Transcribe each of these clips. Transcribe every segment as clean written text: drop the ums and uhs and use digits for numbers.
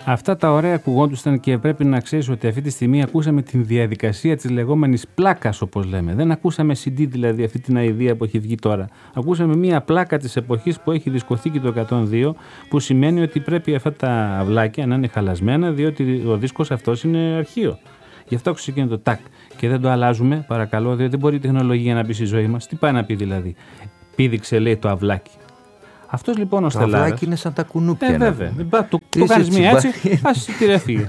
Αυτά τα ωραία ακουγόντουσαν και πρέπει να ξέρεις ότι αυτή τη στιγμή ακούσαμε την διαδικασία της λεγόμενης πλάκας, όπως λέμε. Δεν ακούσαμε CD, δηλαδή αυτή την αηδία που έχει βγει τώρα. Ακούσαμε μία πλάκα της εποχής που έχει δισκοθήκη το 102, που σημαίνει ότι πρέπει αυτά τα αυλάκια να είναι χαλασμένα, διότι ο δίσκος αυτός είναι αρχείο. Γι' αυτό άκουσε εκείνο το τάκ. Και δεν το αλλάζουμε, παρακαλώ, διότι δεν μπορεί η τεχνολογία να μπει στη ζωή μας. Τι πάει να πει δηλαδή? Πήδηξε, λέει, το αυλάκι. Αυτός λοιπόν ο Στελάρας. Το αυλάκι είναι σαν τα κουνούπια. Βέβαια. Το κάνεις μία έτσι, ας συντηρηθεί.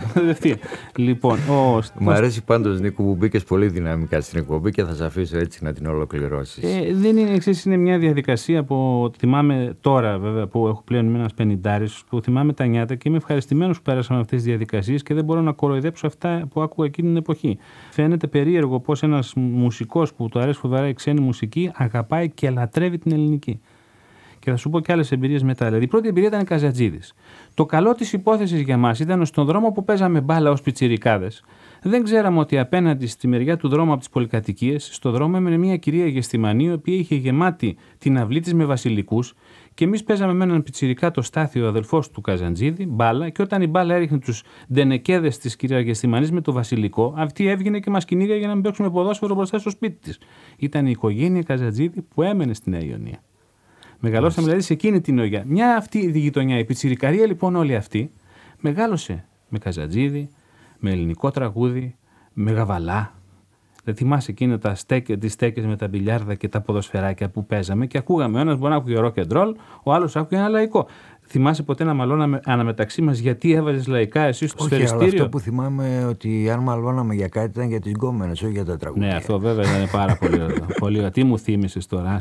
Λοιπόν, μου αρέσει πάντως, Νίκο, που μπήκες πολύ δυναμικά στην εκπομπή και θα σε αφήσω έτσι να την ολοκληρώσεις. Δεν είναι εξής, είναι μια διαδικασία που θυμάμαι τώρα, βέβαια, που έχω πλέον με ένας 50άρης, που θυμάμαι τα νιάτα και είμαι ευχαριστημένος που πέρασαμε αυτές τις διαδικασίες και δεν μπορώ να κοροϊδέψω αυτά που άκουγα εκείνη την εποχή. Φαίνεται περίεργο πως ένας μουσικός που του αρέσει φοβερά η ξένη μουσική αγαπάει και λατρεύει την ελληνική. Και θα σου πω και άλλες εμπειρίες μετά. Δηλαδή, η πρώτη εμπειρία ήταν Καζατζίδης. Το καλό της υπόθεσης για μας ήταν στον δρόμο που παίζαμε μπάλα ως πιτσιρικάδες. Δεν ξέραμε ότι απέναντι στη μεριά του δρόμου από τις πολυκατοικίες, στο δρόμο έμενε μια κυρία Γεστημανή, η οποία είχε γεμάτη την αυλή της με βασιλικούς. Και εμείς παίζαμε με έναν πιτσιρικά, το Στάθιο, ο αδελφός του Καζαντζίδη, μπάλα. Και όταν η μπάλα έριχνε τους ντενεκέδες της κυρίας Γεστημανής με το βασιλικό, αυτή έβγαινε και μας κυνήγαγε για να μην παίξουμε ποδόσφαιρο μπροστά στο σπίτι της. Ήταν η οικογένεια Καζαντζίδη που έμενε στη Νέα Ιωνία. Μεγαλώσαμε δηλαδή σε εκείνη την ογιά. Μια αυτή η γειτονιά, η πιτσιρικαρία λοιπόν όλη αυτή, μεγάλωσε με Καζατζίδη, με ελληνικό τραγούδι, με γαβαλά. Δεν θυμάσαι εκείνα τις στέκες με τα μπιλιάρδα και τα ποδοσφαιράκια που παίζαμε και ακούγαμε. Ο ένας μπορεί να ακούγε rock and roll, ο άλλος άκουγε ένα λαϊκό. Θυμάσαι ποτέ να μαλώναμε αναμεταξύ μας γιατί έβαζες λαϊκά εσύ στο σφαιριστήριο? Όχι, αλλά αυτό που θυμάμαι ότι αν μαλώναμε για κάτι ήταν για τις γκόμενες, όχι για τα τραγούδια. Ναι, αυτό βέβαια ήταν πάρα πολύ ωραίο. Πολύ ωραίο. Τι μου θύμισες τώρα?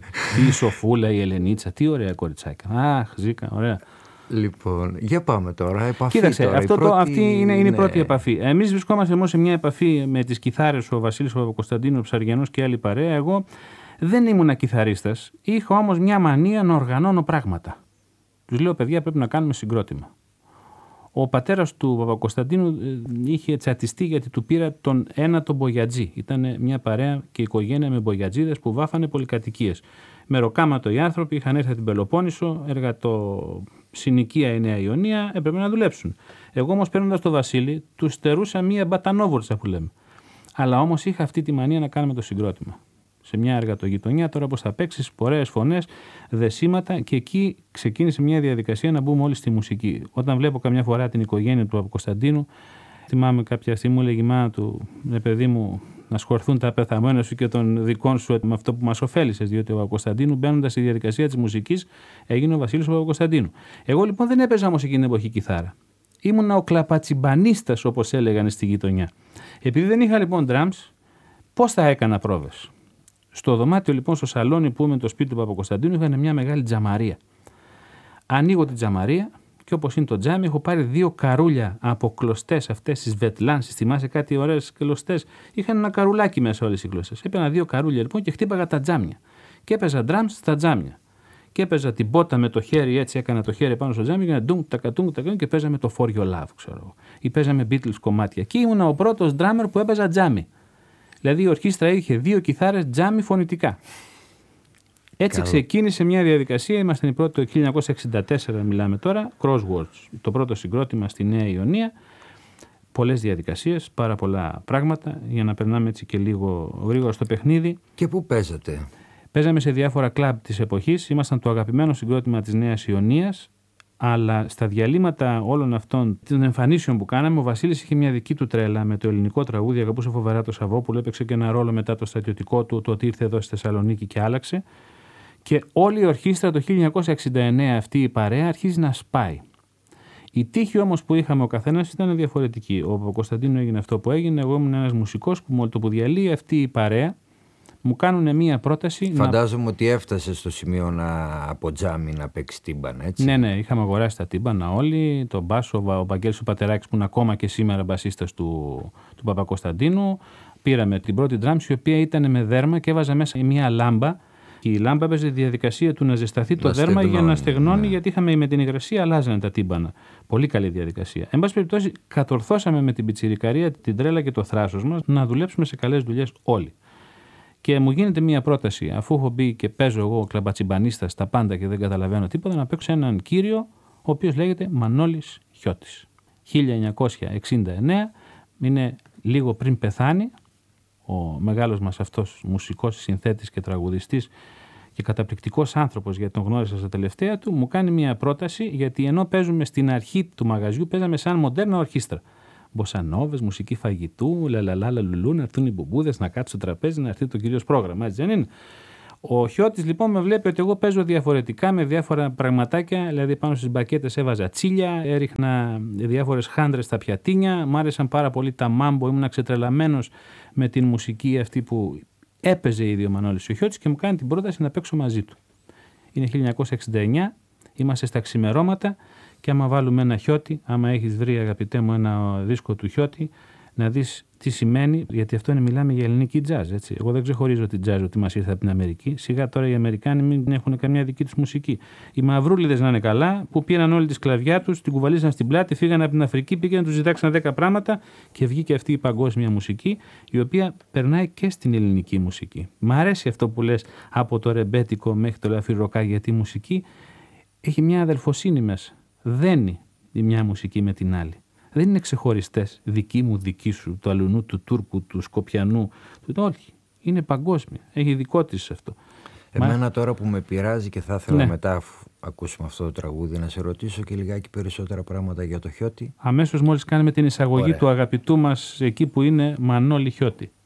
Η Σοφούλα, η Ελενίτσα, τι ωραία κοριτσάκια. Αχ, Ζήκα, ωραία. Λοιπόν, για πάμε τώρα. Επαφή. Κοίταξε, τώρα, αυτή είναι η πρώτη επαφή. Εμείς βρισκόμαστε όμως σε μια επαφή με τις κιθάρες, ο Βασίλης ο Παπακοσταντίνου, ο Ψαριανός και άλλη παρέα. Εγώ δεν ήμουν κιθαρίστας. Είχα όμως μια μανία να οργανώνω πράγματα. Τους λέω, παιδιά, πρέπει να κάνουμε συγκρότημα. Ο πατέρας του Παπακοσταντίνου είχε τσατιστεί γιατί του πήρα τον ένατο μπογιατζή. Ήταν μια παρέα και οικογένεια με μπογιατζίδες που βάφανε πολυκατοικίες. Με ροκάματο οι άνθρωποι είχαν έρθει από την Πελοπόννησο, εργατοσυνοικία η Νέα Ιωνία, έπρεπε να δουλέψουν. Εγώ όμως παίρνοντας τον Βασίλη, του στερούσα μια μπατανόβουρτσα που λέμε. Αλλά όμως είχα αυτή τη μανία να κάνουμε το συγκρότημα. Σε μια εργατογειτονιά, τώρα πώς θα παίξεις, ωραίες φωνές, δεσίματα, και εκεί ξεκίνησε μια διαδικασία να μπούμε όλοι στη μουσική. Όταν βλέπω καμιά φορά την οικογένεια του Παπακοσταντίνου, θυμάμαι κάποια στιγμή μου έλεγε η μάνα του, παιδί μου, να σχορθούν τα πεθαμένα σου και των δικών σου με αυτό που μας ωφέλησες, διότι ο Παπακοσταντίνου, μπαίνοντας στη διαδικασία της μουσικής, έγινε ο Βασίλης ο Παπακοσταντίνου. Εγώ λοιπόν δεν έπαιζα όμως εκείνη την εποχή κιθάρα. Ήμουνα ο κλαπατσιμπανίστας, όπως έλεγαν στη γειτονιά. Επειδή δεν είχα λοιπόν drums, πώς θα έκανα πρόβες? Στο δωμάτιο λοιπόν, στο σαλόνι που είμαι το σπίτι του Παπακοσταντίνου, είχαν μια μεγάλη τζαμαρία. Ανοίγω την τζαμαρία και όπως είναι το τζάμι, έχω πάρει 2 καρούλια από κλωστές αυτές τις βετλάνσεις. Θυμάσαι κάτι ωραίες κλωστές? Είχαν ένα καρουλάκι μέσα όλες οι κλωστές. Έπαιρνα 2 καρούλια λοιπόν και χτύπαγα τα τζάμια. Και έπαιζα drums στα τζάμια. Και έπαιζα την πότα με το χέρι, έτσι έκανα το χέρι πάνω στο τζάμι και τακατούγκ και παίζαμε το For Your Love, ξέρω εγώ. Ή παίζαμε Beatles κομμάτια. Και ήμουνα ο πρώτος drummer που έπαιζα τζάμι. Δηλαδή η ορχήστρα είχε 2 κιθάρες τζάμι φωνητικά. Έτσι ξεκίνησε μια διαδικασία. Είμαστε οι πρώτοι το 1964, μιλάμε τώρα. Crosswords, το πρώτο συγκρότημα στη Νέα Ιωνία. Πολλές διαδικασίες, πάρα πολλά πράγματα για να περνάμε έτσι και λίγο γρήγορα στο παιχνίδι. Και πού παίζατε? Παίζαμε σε διάφορα κλαμπ της εποχής. Ήμασταν το αγαπημένο συγκρότημα της Νέας Ιωνίας. Αλλά στα διαλύματα όλων αυτών των εμφανίσεων που κάναμε, ο Βασίλης είχε μια δική του τρέλα με το ελληνικό τραγούδι. Αγαπούσε φοβερά το Σαββόπουλο. Έπαιξε και ένα ρόλο μετά το στρατιωτικό του, το ότι ήρθε εδώ στη Θεσσαλονίκη και άλλαξε. Και όλη η ορχήστρα το 1969, αυτή η παρέα, αρχίζει να σπάει. Η τύχη όμως που είχαμε ο καθένας ήταν διαφορετική. Ο Παπακοσταντίνου έγινε αυτό που έγινε. Εγώ ήμουν ένας μουσικός που με το που διαλύει αυτή η παρέα, μου κάνουν μία πρόταση. Φαντάζομαι ότι έφτασε στο σημείο από τζάμι να παίξει τύμπανα, έτσι. Ναι, είχαμε αγοράσει τα τύμπανα όλοι. Τον μπάσο, ο Βαγγέλης ο Πατεράκης, που είναι ακόμα και σήμερα μπασίστας του Παπακοσταντίνου. Πήραμε την πρώτη drums, η οποία ήταν με δέρμα και έβαζα μέσα μία λάμπα. Και η λάμπα έπαιζε τη διαδικασία του να ζεσταθεί το δέρμα για να στεγνώνει, ναι. Γιατί είχαμε με την υγρασία αλλάζανε τα τύμπανα. Πολύ καλή διαδικασία. Εν πάση περιπτώσει, κατορθώσαμε με την πιτσιρικαρία, την τρέλα και το θράσος μας να δουλέψουμε σε καλές δουλειές όλοι. Και μου γίνεται μία πρόταση, αφού έχω μπει και παίζω εγώ κλαμπατσιμπανίστας στα πάντα και δεν καταλαβαίνω τίποτα, να παίξω έναν κύριο, ο οποίος λέγεται Μανώλης Χιώτης. 1969, είναι λίγο πριν πεθάνει, ο μεγάλος μας αυτός μουσικός, συνθέτης και τραγουδιστής και καταπληκτικός άνθρωπος, γιατί τον γνώρισα στα τελευταία του, μου κάνει μια πρόταση, γιατί ενώ παίζουμε στην αρχή του μαγαζιού, παίζαμε σαν μοντέρνα ορχήστρα. Μποσανόβες, μουσική φαγητού, λαλαλάλα λουλού, να έρθουν οι μπουμπούδες να κάτσουν στο τραπέζι, να έρθει το κυρίως πρόγραμμα, έτσι δεν είναι? Ο Χιώτης λοιπόν με βλέπει ότι εγώ παίζω διαφορετικά με διάφορα πραγματάκια, δηλαδή πάνω στις μπακέτες έβαζα τσίλια, έριχνα διάφορες χάντρες στα πιατίνια, μου άρεσαν πάρα πολύ τα μάμπο, ήμουν ξετρελαμένος με την μουσική αυτή που έπαιζε ήδη ο Μανώλης ο Χιώτης και μου κάνει την πρόταση να παίξω μαζί του. Είναι 1969, είμαστε στα ξημερώματα και άμα βάλουμε ένα Χιώτη, άμα έχεις βρει αγαπητέ μου ένα δίσκο του Χιώτη, να δεις τι σημαίνει, γιατί αυτό είναι, μιλάμε για ελληνική τζάζ. Έτσι. Εγώ δεν ξεχωρίζω την τζάζ ότι μας ήρθε από την Αμερική. Σιγά τώρα οι Αμερικάνοι μην έχουν καμιά δική τους μουσική. Οι μαυρούλιδες να είναι καλά, που πήραν όλη τη σκλαβιά τους, την κουβαλήσαν στην πλάτη, φύγαν από την Αφρική, πήγαν να τους ζητάξαν 10 πράγματα και βγήκε αυτή η παγκόσμια μουσική, η οποία περνάει και στην ελληνική μουσική. Μ' αρέσει αυτό που λες από το ρεμπέτικο μέχρι το λαφυροκά, γιατί η μουσική έχει μια αδελφοσύνη μέσα. Δένει η μια μουσική με την άλλη. Δεν είναι ξεχωριστές, δική μου, δική σου, του αλουνού, του Τούρκου, του Σκοπιανού. Όχι. Είναι παγκόσμια. Έχει δικό της αυτό. Εμένα τώρα που με πειράζει και θα ήθελα μετά ακούσουμε αυτό το τραγούδι να σε ρωτήσω και λιγάκι περισσότερα πράγματα για το Χιώτη. Αμέσως μόλις κάνουμε την εισαγωγή του αγαπητού μας εκεί που είναι Μανώλη Χιώτη.